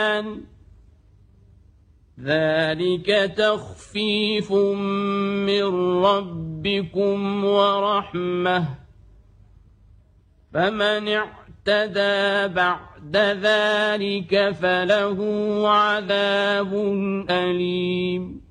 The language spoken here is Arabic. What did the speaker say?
ذلك تخفيف من ربكم ورحمة، فمن اعتدى بعد ذلك فله عذاب أليم.